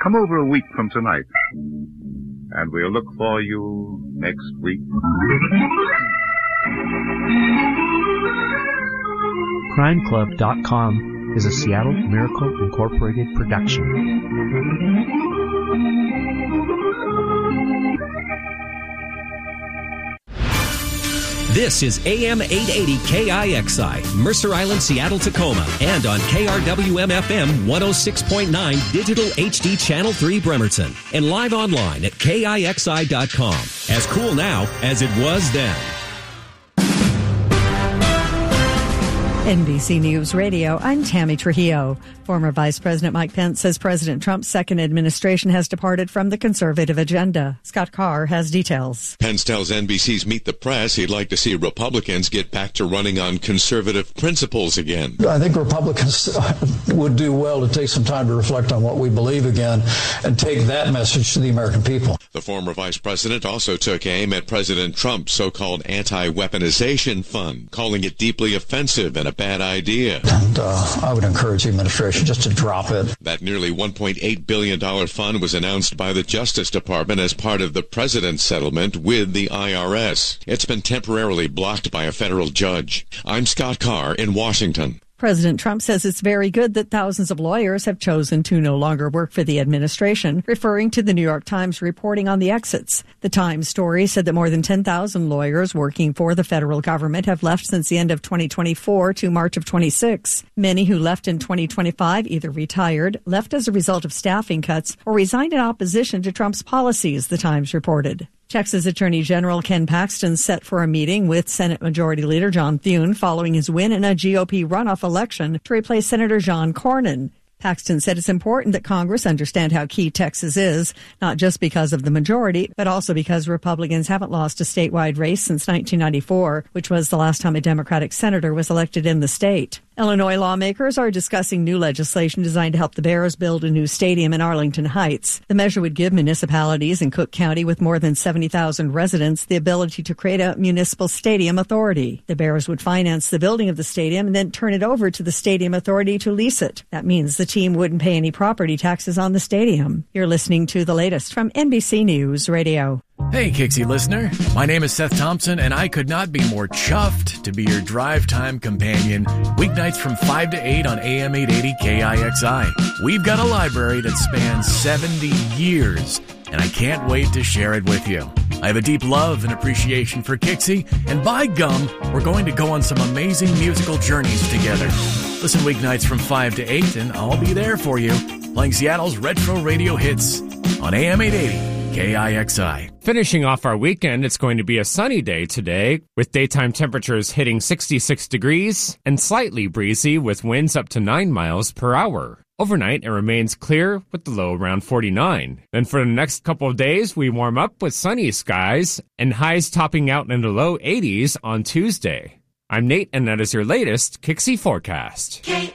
Come over a week from tonight, and we'll look for you next week. CrimeClub.com is a Seattle Miracle Incorporated production. This is AM 880 KIXI, Mercer Island, Seattle, Tacoma, and on KRWM-FM 106.9 Digital HD Channel 3 Bremerton, and live online at KIXI.com. As cool now as it was then. NBC News Radio, I'm Tammy Trujillo. Former Vice President Mike Pence says President Trump's second administration has departed from the conservative agenda. Scott Carr has details. Pence tells NBC's Meet the Press he'd like to see Republicans get back to running on conservative principles again. I think Republicans would do well to take some time to reflect on what we believe again and take that message to the American people. The former vice president also took aim at President Trump's so-called anti-weaponization fund, calling it deeply offensive and a bad idea. And I would encourage the administration just to drop it. That nearly $1.8 billion fund was announced by the Justice Department as part of the president's settlement with the IRS. It's been temporarily blocked by a federal judge. I'm Scott Carr in Washington. President Trump says it's very good that thousands of lawyers have chosen to no longer work for the administration, referring to the New York Times reporting on the exits. The Times story said that more than 10,000 lawyers working for the federal government have left since the end of 2024 to March of 26. Many who left in 2025 either retired, left as a result of staffing cuts, or resigned in opposition to Trump's policies, the Times reported. Texas Attorney General Ken Paxton set for a meeting with Senate Majority Leader John Thune following his win in a GOP runoff election to replace Senator John Cornyn. Paxton said it's important that Congress understand how key Texas is, not just because of the majority, but also because Republicans haven't lost a statewide race since 1994, which was the last time a Democratic senator was elected in the state. Illinois lawmakers are discussing new legislation designed to help the Bears build a new stadium in Arlington Heights. The measure would give municipalities in Cook County with more than 70,000 residents the ability to create a municipal stadium authority. The Bears would finance the building of the stadium and then turn it over to the stadium authority to lease it. That means the team wouldn't pay any property taxes on the stadium. You're listening to the latest from NBC News Radio. Hey, Kixie listener. My name is Seth Thompson, and I could not be more chuffed to be your drive time companion weeknights from 5 to 8 on AM 880 KIXI. We've got a library that spans 70 years, and I can't wait to share it with you. I have a deep love and appreciation for Kixie, and by gum, we're going to go on some amazing musical journeys together. Listen weeknights from 5 to 8, and I'll be there for you, playing Seattle's retro radio hits on AM 880 KIXI. Finishing off our weekend, it's going to be a sunny day today, with daytime temperatures hitting 66 degrees and slightly breezy with winds up to 9 miles per hour. Overnight, it remains clear with the low around 49. Then for the next couple of days, we warm up with sunny skies and highs topping out in the low 80s on Tuesday. I'm Nate, and that is your latest Kixie forecast.